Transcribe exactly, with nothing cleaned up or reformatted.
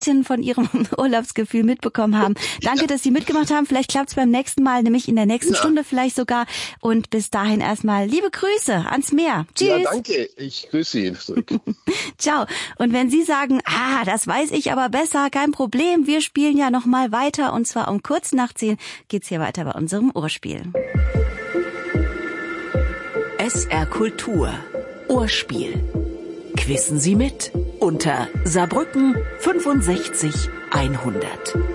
von Ihrem Urlaubsgefühl mitbekommen haben. Danke, ja. dass Sie mitgemacht haben. Vielleicht klappt's beim nächsten Mal, nämlich in der nächsten ja. Stunde vielleicht sogar. Und bis dahin erstmal liebe Grüße ans Meer. Tschüss. Ja, danke. Ich grüße Sie zurück. Ciao. Und wenn Sie sagen, ah, das weiß ich aber besser, kein Problem. Wir spielen ja noch mal weiter. Und zwar um kurz nach zehn geht's hier weiter bei unserem Ohrspiel. S R Kultur. Ohrspiel. Quissen Sie mit unter Saarbrücken fünfundsechzig hundert.